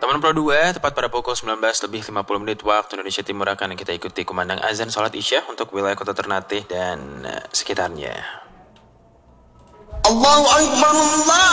Kawan Pro 2, tepat pada pukul 19:50 waktu Indonesia Timur akan kita ikuti kumandang azan sholat Isya untuk wilayah kota Ternate dan sekitarnya. Allahu Akbar, Allah.